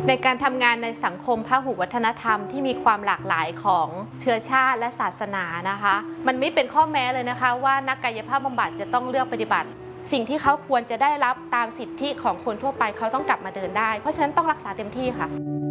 ในการทำงานในสังคมพหุวัฒนธรรมที่มีความหลากหลายของเชื้อชาติและศาสนานะคะมันไม่เป็นข้อแม้เลยนะคะว่านักกายภาพบำบัดจะต้องเลือกปฏิบัติสิ่งที่เขาควรจะได้รับตามสิทธิของคนทั่วไปเขาต้องกลับมาเดินได้เพราะฉะนั้นต้องรักษาเต็มที่ค่ะ